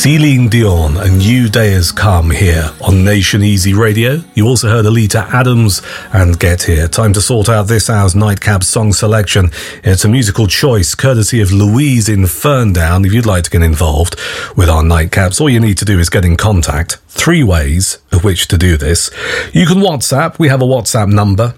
Celine Dion, A New Day Has Come here on Nation Easy Radio. You also heard Alita Adams and Get Here. Time to sort out this hour's Nightcap song selection. It's a musical choice courtesy of Louise in Ferndown. If you'd like to get involved with our Nightcaps, all you need to do is get in contact. 3 ways of which to do this. You can WhatsApp. We have a WhatsApp number.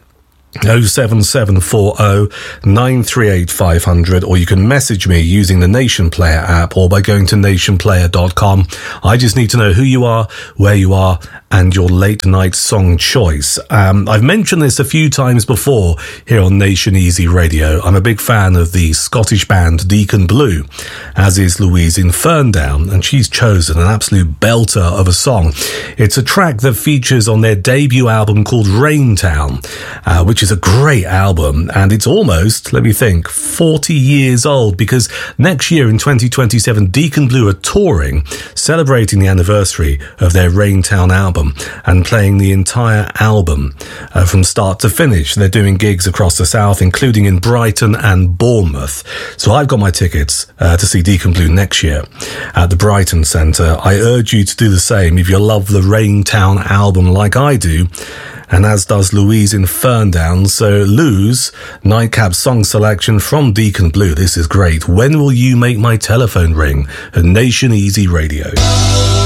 07740 938 500, or you can message me using the Nation Player app or by going to nationplayer.com. I just need to know who you are, where you are, and your late night song choice. I've mentioned this a few times before here on Nation Easy Radio. I'm a big fan of the Scottish band Deacon Blue, as is Louise in Ferndown, and she's chosen an absolute belter of a song. It's a track that features on their debut album called Raintown, which is a great album, and it's almost, let me think, 40 years old, because next year in 2027, Deacon Blue are touring, celebrating the anniversary of their Raintown album and playing the entire album from start to finish. They're doing gigs across the south, including in Brighton and Bournemouth. So I've got my tickets to see Deacon Blue next year at the Brighton Centre. I urge you to do the same if you love the Raintown album like I do, and as does Louise in Ferndown. So Lou's Nightcap song selection from Deacon Blue. This is great. When Will You Make My Telephone Ring? At Nation Easy Radio.